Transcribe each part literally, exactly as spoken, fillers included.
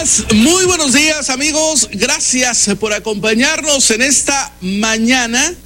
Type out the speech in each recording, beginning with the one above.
días, muy buenos días amigos, gracias por acompañarnos en esta mañana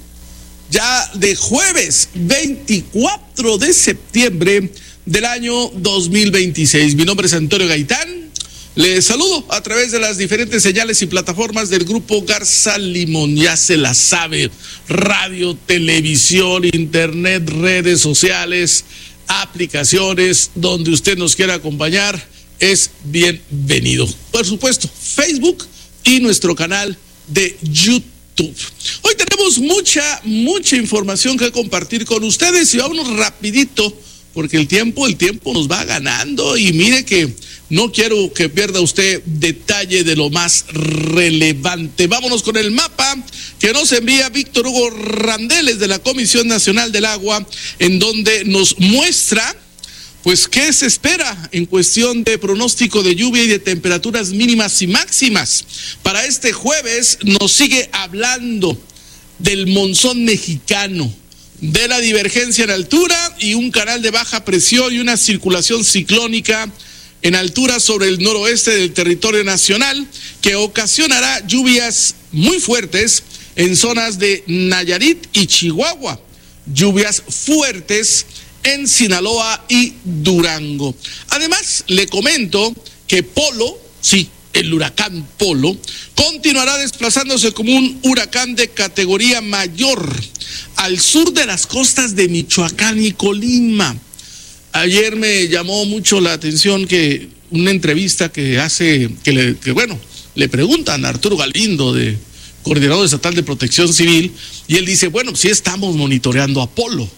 ya de jueves veinticuatro de septiembre del año dos mil veintiséis. Mi nombre es Antonio Gaitán, les saludo a través de las diferentes señales y plataformas del Grupo Garza Limón, ya se la sabe, radio, televisión, internet, redes sociales, aplicaciones, donde usted nos quiera acompañar, es bienvenido. Por supuesto, Facebook y nuestro canal de YouTube. Hoy tenemos mucha, mucha información que compartir con ustedes y vámonos rapidito, porque el tiempo, el tiempo nos va ganando y mire que no quiero que pierda usted detalle de lo más relevante. Vámonos con el mapa que nos envía Víctor Hugo Randeles de la Comisión Nacional del Agua, en donde nos muestra pues qué se espera en cuestión de pronóstico de lluvia y de temperaturas mínimas y máximas. Para este jueves nos sigue hablando del monzón mexicano, de la divergencia en altura y un canal de baja presión y una circulación ciclónica en altura sobre el noroeste del territorio nacional, que ocasionará lluvias muy fuertes en zonas de Nayarit y Chihuahua, lluvias fuertes en Sinaloa y Durango. Además, le comento que Polo, sí, el huracán Polo, continuará desplazándose como un huracán de categoría mayor al sur de las costas de Michoacán y Colima. Ayer me llamó mucho la atención que una entrevista que hace, que, le, que bueno, le preguntan a Arturo Galindo, de Coordinador Estatal de Protección Civil, y él dice, bueno, sí estamos monitoreando a Polo,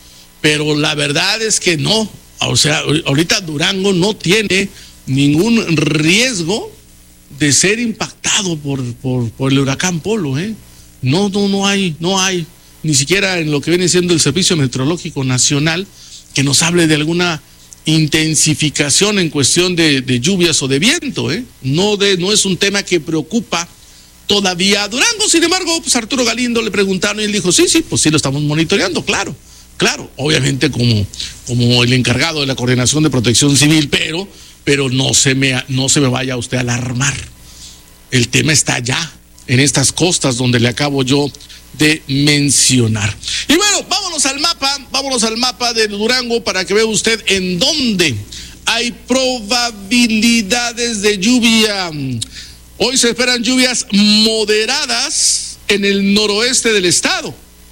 pero la verdad es que no, o sea, ahorita Durango no tiene ningún riesgo de ser impactado por, por, por el huracán Polo, ¿eh? No, no, no hay, no hay, ni siquiera en lo que viene siendo el Servicio Meteorológico Nacional, que nos hable de alguna intensificación en cuestión de, de lluvias o de viento, ¿eh? No, de, no es un tema que preocupa todavía a Durango. Sin embargo, pues Arturo Galindo le preguntaron y él dijo, sí, sí, pues sí lo estamos monitoreando, claro, claro, obviamente como, como el encargado de la Coordinación de Protección Civil, pero, pero no se me, no se me vaya usted a alarmar. El tema está allá, en estas costas donde le acabo yo de mencionar. Y bueno, vámonos al mapa, vámonos al mapa de Durango para que vea usted en dónde hay probabilidades de lluvia. Hoy se esperan lluvias moderadas en el noroeste del estado.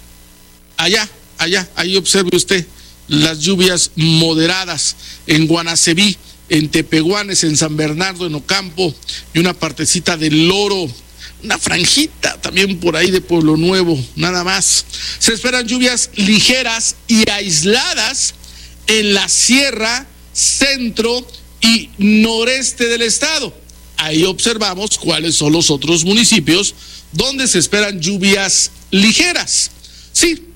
Allá, allá, ahí observe usted las lluvias moderadas en Guanaceví, en Tepehuanes, en San Bernardo, en Ocampo y una partecita del Loro. Una franjita también por ahí de Pueblo Nuevo, nada más. Se esperan lluvias ligeras y aisladas en la sierra, centro y noreste del estado. Ahí observamos cuáles son los otros municipios donde se esperan lluvias ligeras. Sí,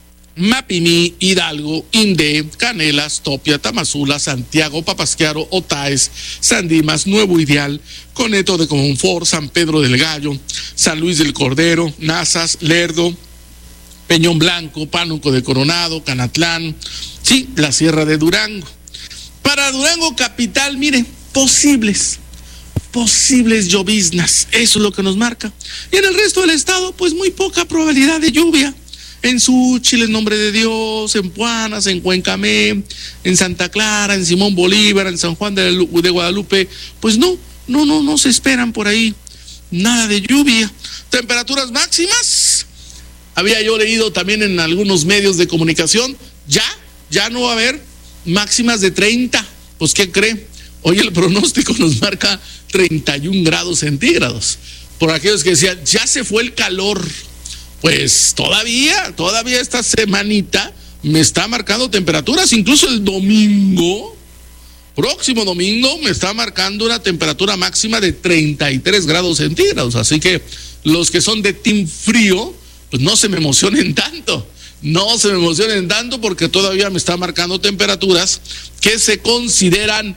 Mapimí, Hidalgo, Indé, Canelas, Topia, Tamazula, Santiago, Papasquiaro, Otaes, San Dimas, Nuevo Ideal, Coneto de Comonfort, San Pedro del Gallo, San Luis del Cordero, Nazas, Lerdo, Peñón Blanco, Pánuco de Coronado, Canatlán, sí, la Sierra de Durango. Para Durango capital, mire, posibles, posibles lloviznas, eso es lo que nos marca. Y en el resto del estado, pues muy poca probabilidad de lluvia. En Xúchitl, en Nombre de Dios, en Puanas, en Cuencamé, en Santa Clara, en Simón Bolívar, en San Juan de, de Guadalupe, pues no, no, no, no se esperan por ahí nada de lluvia. Temperaturas máximas, había yo leído también en algunos medios de comunicación, ya, ya no va a haber máximas de treinta, pues ¿qué cree? Hoy el pronóstico nos marca treinta y un grados centígrados, por aquellos que decían, ya se fue el calor. Pues todavía, todavía esta semanita me está marcando temperaturas, incluso el domingo, próximo domingo, me está marcando una temperatura máxima de treinta y tres grados centígrados. Así que los que son de team frío, pues no se me emocionen tanto, no se me emocionen tanto porque todavía me está marcando temperaturas que se consideran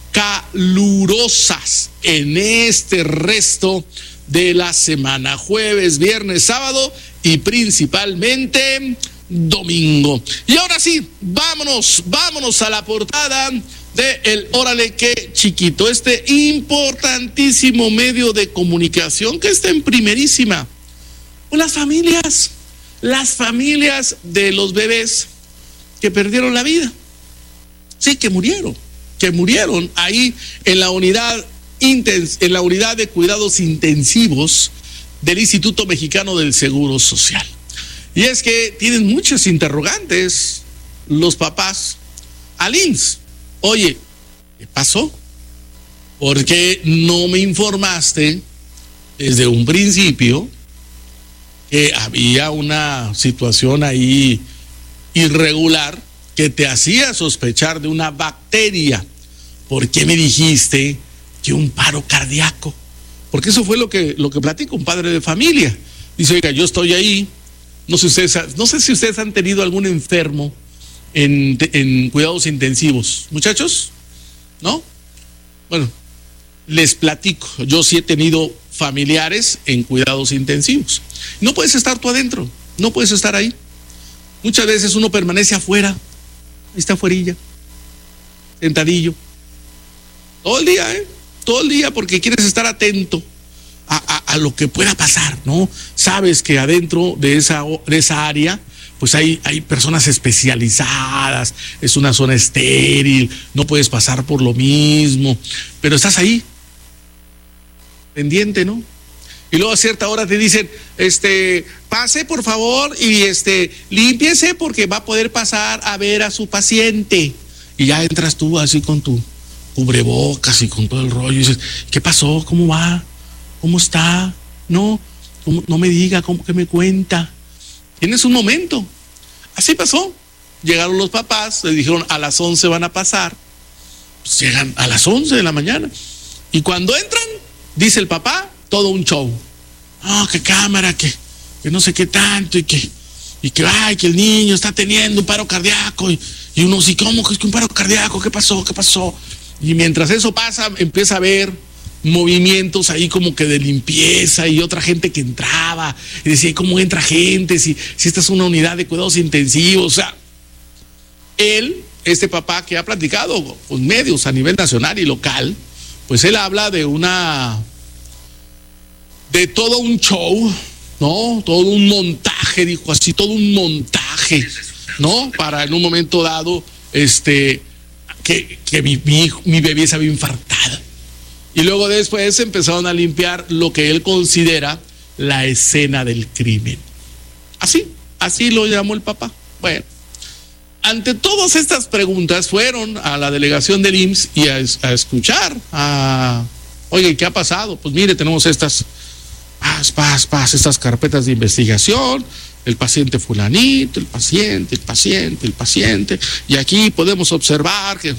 calurosas en este resto de la semana, jueves, viernes, sábado y principalmente domingo. Y ahora sí, vámonos, vámonos a la portada de el Órale Qué Chiquito, este importantísimo medio de comunicación que está en primerísima. Pues las familias, las familias de los bebés que perdieron la vida. Sí, que murieron, que murieron ahí en la unidad, intens, en la unidad de cuidados intensivos del Instituto Mexicano del Seguro Social. Y es que tienen muchos interrogantes los papás al I M S S. Oye, ¿qué pasó? ¿Por qué no me informaste desde un principio que había una situación ahí irregular que te hacía sospechar de una bacteria? ¿Por qué me dijiste que un paro cardíaco? Porque eso fue lo que, lo que platica un padre de familia. Dice, oiga, yo estoy ahí, no sé, ustedes, no sé si ustedes han tenido algún enfermo En, en cuidados intensivos, muchachos, ¿no? Bueno, les platico, yo sí he tenido familiares en cuidados intensivos. No puedes estar tú adentro, no puedes estar ahí. Muchas veces uno permanece afuera, ahí está afuerilla, sentadillo, todo el día, ¿eh? Todo el día, porque quieres estar atento a, a, a lo que pueda pasar, ¿no? Sabes que adentro de esa, de esa área pues hay, hay personas especializadas, es una zona estéril, no puedes pasar por lo mismo, pero estás ahí, pendiente, ¿no? Y luego a cierta hora te dicen, este, pase por favor y este, límpiese porque va a poder pasar a ver a su paciente. Y ya entras tú así con tu cubrebocas y con todo el rollo y dices, ¿qué pasó? ¿Cómo va? ¿Cómo está? No, ¿cómo? No me diga, ¿cómo que me cuenta? Tienes un momento. Así pasó. Llegaron los papás, les dijeron a las once van a pasar. Pues llegan a las once de la mañana. Y cuando entran, dice el papá, todo un show. Ah, oh, qué cámara, que, que no sé qué tanto, y que, y que, ay, que el niño está teniendo un paro cardíaco. Y, y uno, sí, ¿cómo que es que un paro cardíaco? ¿Qué pasó? ¿Qué pasó? Y mientras eso pasa, empieza a ver movimientos ahí como que de limpieza y otra gente que entraba y decía, ¿cómo entra gente? Si, si esta es una unidad de cuidados intensivos. O sea, él, este papá que ha platicado con medios a nivel nacional y local, pues él habla de una, de todo un show, ¿no? Todo un montaje, dijo así, todo un montaje, ¿no? Para en un momento dado, este, que, que mi, mi, hijo, mi bebé se había infartado. Y luego después empezaron a limpiar lo que él considera la escena del crimen. Así, así lo llamó el papá. Bueno, ante todas estas preguntas fueron a la delegación del I M S S y a, a escuchar, a, oye, ¿qué ha pasado? Pues mire, tenemos estas, paz, paz, paz, estas carpetas de investigación, el paciente fulanito, el paciente, el paciente, el paciente, y aquí podemos observar que...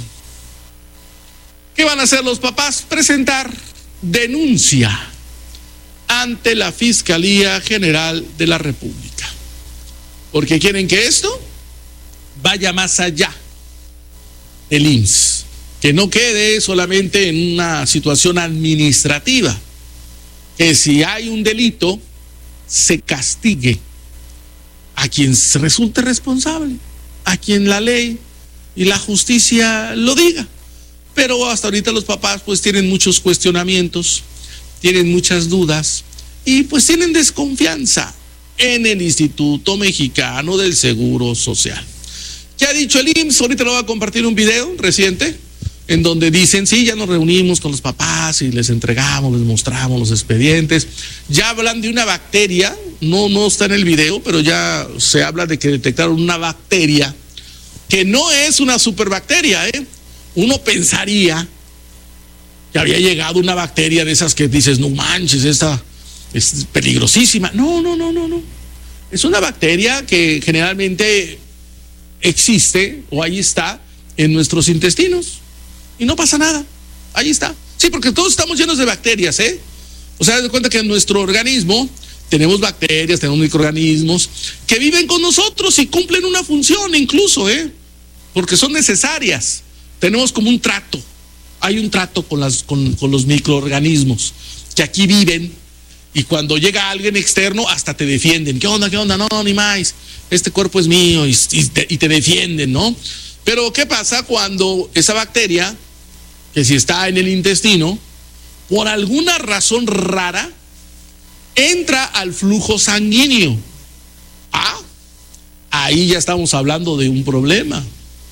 ¿Qué van a hacer los papás? Presentar denuncia ante la Fiscalía General de la República. Porque quieren que esto vaya más allá del I M S S, que no quede solamente en una situación administrativa, que si hay un delito, se castigue a quien resulte responsable, a quien la ley y la justicia lo diga. Pero hasta ahorita los papás pues tienen muchos cuestionamientos, tienen muchas dudas y pues tienen desconfianza en el Instituto Mexicano del Seguro Social. ¿Qué ha dicho el I M S S? Ahorita lo voy a compartir un video reciente en donde dicen, sí, ya nos reunimos con los papás y les entregamos, les mostramos los expedientes. Ya hablan de una bacteria, no, no está en el video, pero ya se habla de que detectaron una bacteria que no es una superbacteria, ¿eh? Uno pensaría que había llegado una bacteria de esas que dices, no manches, esta es peligrosísima. No, no, no, no, no. Es una bacteria que generalmente existe o ahí está en nuestros intestinos y no pasa nada. Ahí está. Sí, porque todos estamos llenos de bacterias, ¿eh? O sea, haz de cuenta que en nuestro organismo tenemos bacterias, tenemos microorganismos que viven con nosotros y cumplen una función incluso, ¿eh? Porque son necesarias. Tenemos como un trato, hay un trato con, las, con, con los microorganismos que aquí viven y cuando llega alguien externo hasta te defienden. ¿Qué onda, qué onda? No, ni más, este cuerpo es mío y, y, te, y te defienden, ¿no? Pero ¿qué pasa cuando esa bacteria, que si está en el intestino, por alguna razón rara, entra al flujo sanguíneo? Ah, ahí ya estamos hablando de un problema.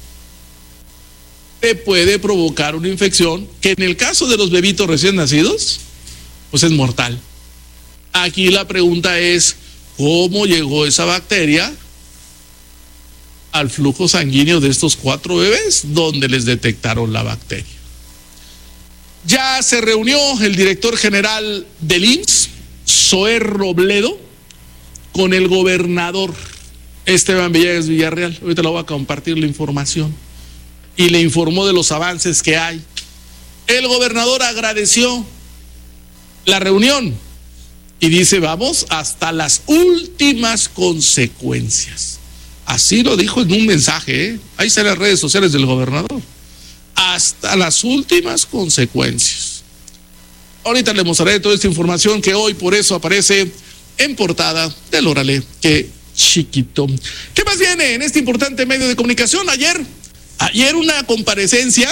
Te puede provocar una infección que en el caso de los bebitos recién nacidos, pues es mortal. Aquí la pregunta es, ¿cómo llegó esa bacteria al flujo sanguíneo de estos cuatro bebés donde les detectaron la bacteria? Ya se reunió el director general del I M S S, Zoé Robledo, con el gobernador Esteban Villegas Villarreal. Ahorita le voy a compartir la información. Y le informó de los avances que hay. El gobernador agradeció la reunión y dice, vamos hasta las últimas consecuencias. Así lo dijo en un mensaje, ¿eh? Ahí están las redes sociales del gobernador. Hasta las últimas consecuencias. Ahorita le mostraré toda esta información que hoy por eso aparece en portada del Órale, qué chiquito. ¿Qué más viene en este importante medio de comunicación? Ayer, ayer una comparecencia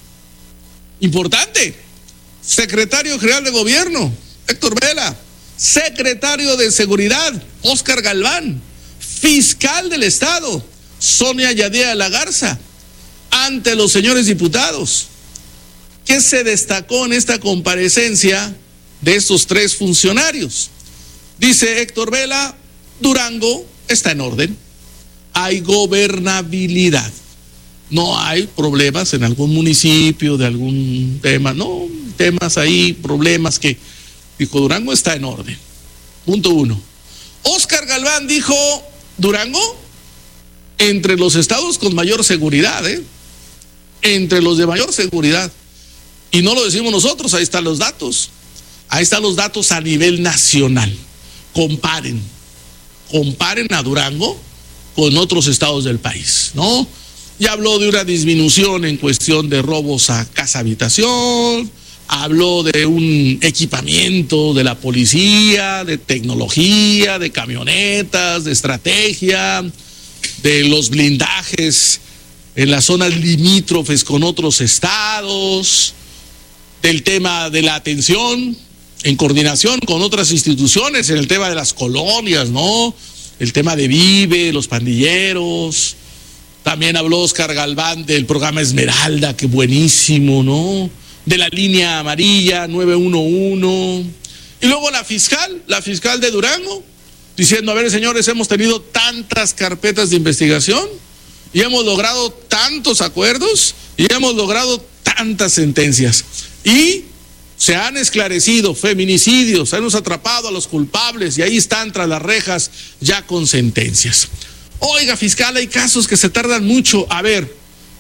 importante. Secretario General de Gobierno, Héctor Vela. Secretario de Seguridad, Óscar Galván. Fiscal del Estado, Sonia Yadía de la Garza, ante los señores diputados. ¿Qué se destacó en esta comparecencia de estos tres funcionarios? Dice Héctor Vela, Durango está en orden, hay gobernabilidad, no hay problemas en algún municipio de algún tema, no, temas ahí, problemas que, dijo, Durango está en orden. Punto uno. Óscar Galván dijo, Durango, entre los estados con mayor seguridad, ¿eh? Entre los de mayor seguridad. Y no lo decimos nosotros, ahí están los datos. Ahí están los datos a nivel nacional. Comparen, comparen a Durango con otros estados del país, ¿no? Y habló de una disminución en cuestión de robos a casa habitación, habló de un equipamiento de la policía, de tecnología, de camionetas, de estrategia, de los blindajes en las zonas limítrofes con otros estados, del tema de la atención en coordinación con otras instituciones, en el tema de las colonias, ¿no? El tema de Vive, los pandilleros. También habló Óscar Galván del programa Esmeralda, que buenísimo, ¿no? De la línea amarilla nueve uno uno. Y luego la fiscal, la fiscal de Durango, diciendo, a ver, señores, hemos tenido tantas carpetas de investigación y hemos logrado tantos acuerdos y hemos logrado tantas sentencias. Y se han esclarecido feminicidios, hemos atrapado a los culpables y ahí están tras las rejas ya con sentencias. Oiga, fiscal, hay casos que se tardan mucho. A ver,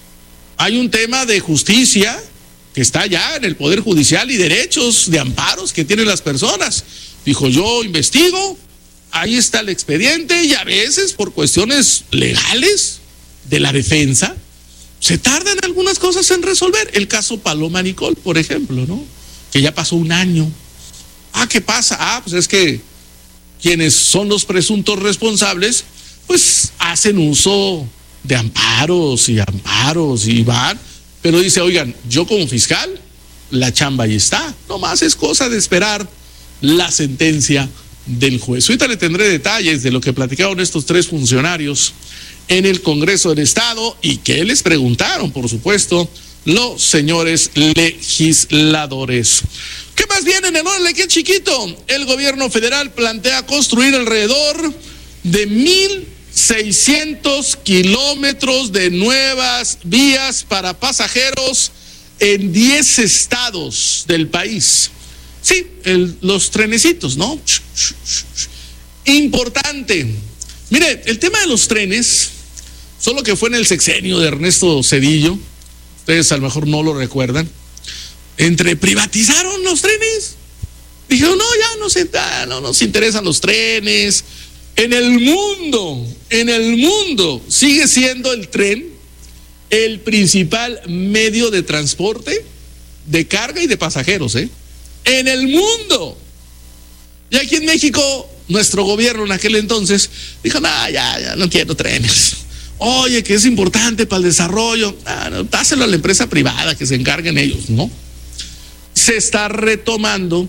hay un tema de justicia que está ya en el Poder Judicial y derechos de amparos que tienen las personas. Dijo, yo investigo, ahí está el expediente y a veces por cuestiones legales de la defensa se tardan algunas cosas en resolver. El caso Paloma Nicol, por ejemplo, ¿no? Que ya pasó un año. Ah, ¿qué pasa? Ah, pues es que quienes son los presuntos responsables, pues hacen uso de amparos y amparos y van, pero dice, oigan, yo como fiscal, la chamba ahí está, nomás es cosa de esperar la sentencia del juez. Ahorita le tendré detalles de lo que platicaron estos tres funcionarios en el Congreso del Estado y que les preguntaron, por supuesto, los señores legisladores. ¿Qué más viene en el Órale, qué chiquito? El gobierno federal plantea construir alrededor de mil seiscientos kilómetros de nuevas vías para pasajeros en diez estados del país. Sí, el, los trenecitos, ¿no? Importante. Mire, el tema de los trenes, solo que fue en el sexenio de Ernesto Zedillo, ustedes a lo mejor no lo recuerdan, entre privatizaron los trenes, dijeron, no, ya no, se, no nos interesan los trenes. En el mundo, en el mundo sigue siendo el tren el principal medio de transporte de carga y de pasajeros, ¿eh? En el mundo. Y aquí en México, nuestro gobierno en aquel entonces dijo, no, ya, ya no quiero trenes. Oye, que es importante para el desarrollo. Ah, no, dáselo a la empresa privada, que se encarguen ellos, ¿no? Se está retomando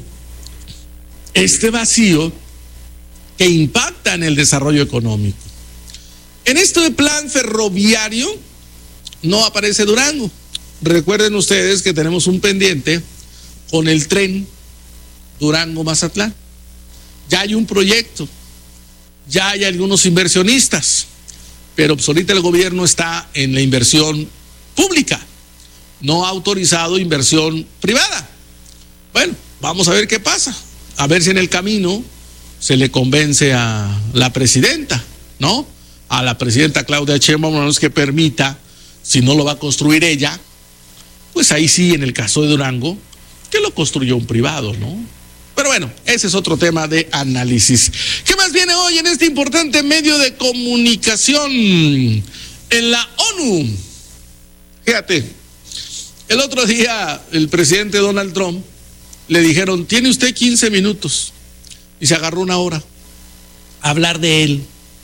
este vacío que impacta en el desarrollo económico. En este plan ferroviario no aparece Durango. Recuerden ustedes que tenemos un pendiente con el tren Durango-Mazatlán. Ya hay un proyecto, ya hay algunos inversionistas, pero pues ahorita el gobierno está en la inversión pública, no ha autorizado inversión privada. Bueno, vamos a ver qué pasa, a ver si en el camino se le convence a la presidenta, ¿no? A la presidenta Claudia Sheinbaum, no es que permita, si no lo va a construir ella, pues ahí sí, en el caso de Durango, que lo construyó un privado, ¿no? Pero bueno, ese es otro tema de análisis. ¿Qué más viene hoy en este importante medio de comunicación? En la ONU. Fíjate, el otro día el presidente Donald Trump le dijeron, tiene usted quince minutos, y se agarró una hora a hablar de él.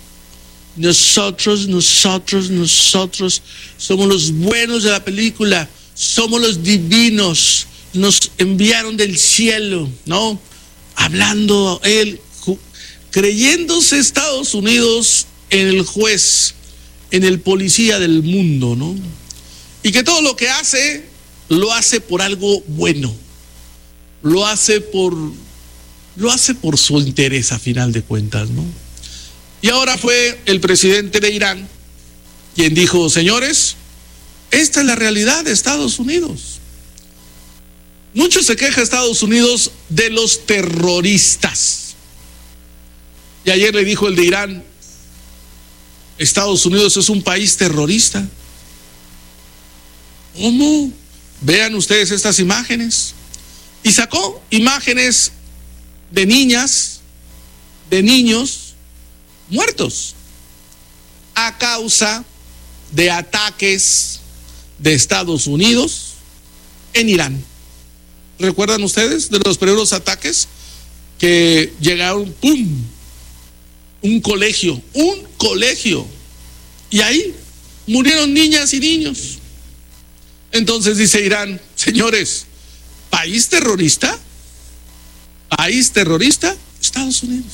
Nosotros, nosotros, nosotros somos los buenos de la película, somos los divinos, nos enviaron del cielo, ¿no? Hablando él, creyéndose Estados Unidos en el juez, en el policía del mundo, ¿no? Y que todo lo que hace, lo hace por algo bueno, lo hace por, lo hace por su interés a final de cuentas, ¿no? Y ahora fue el presidente de Irán quien dijo, señores, esta es la realidad de Estados Unidos. Mucho se queja Estados Unidos de los terroristas. Y ayer le dijo el de Irán, Estados Unidos es un país terrorista. ¿Cómo? Vean ustedes estas imágenes. Y sacó imágenes de niñas, de niños muertos a causa de ataques de Estados Unidos en Irán. ¿Recuerdan ustedes de los primeros ataques que llegaron, pum, un colegio, un colegio, y ahí murieron niñas y niños? Entonces dice Irán, señores, ¿país terrorista? ¿País terrorista? Estados Unidos.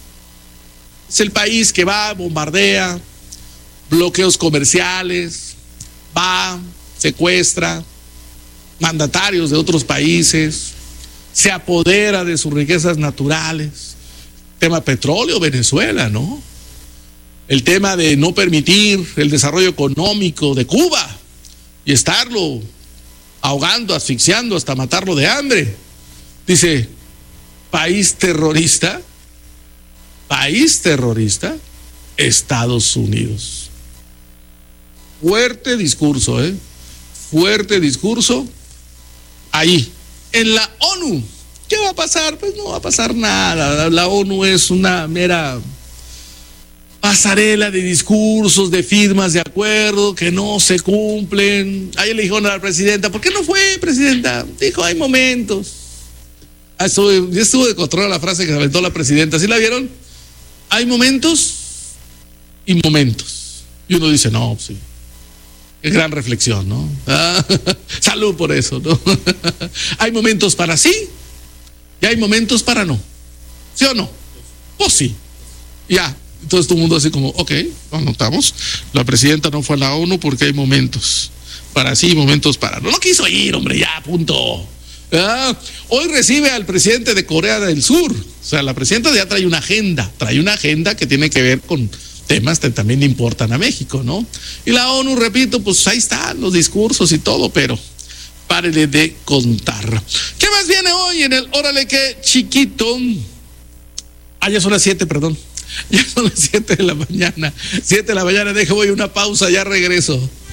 Es el país que va, bombardea, bloqueos comerciales, va, secuestra mandatarios de otros países, se apodera de sus riquezas naturales. Tema petróleo, Venezuela, ¿no? El tema de no permitir el desarrollo económico de Cuba y estarlo ahogando, asfixiando, hasta matarlo de hambre. Dice, país terrorista, país terrorista, Estados Unidos. Fuerte discurso, ¿eh? Fuerte discurso. Ahí, en la ONU, ¿qué va a pasar? Pues no va a pasar nada. La ONU es una mera pasarela de discursos, de firmas de acuerdo que no se cumplen. Ahí le dijeron a la presidenta, ¿por qué no fue, presidenta? Dijo, hay momentos. Ah, estuvo, ya estuvo de control la frase que se aventó la presidenta. ¿Sí la vieron? Hay momentos y momentos. Y uno dice, no, pues sí. Qué gran reflexión, ¿no? Ah, salud por eso, ¿no? Hay momentos para sí y hay momentos para no. ¿Sí o no? Pues sí. Ya. Entonces todo el mundo así como, ok, lo anotamos. La presidenta no fue a la ONU porque hay momentos para sí y momentos para no. No quiso ir, hombre, ya, punto. Ah, hoy recibe al presidente de Corea del Sur. O sea, la presidenta ya trae una agenda, trae una agenda que tiene que ver con temas que también importan a México, ¿no? Y la ONU, repito, pues ahí están los discursos y todo, pero párele de contar. ¿Qué más viene hoy en el Órale que Chiquito? Ah, ya son las siete, perdón. Ya son las siete de la mañana. siete de la mañana, dejo, voy a una pausa, ya regreso.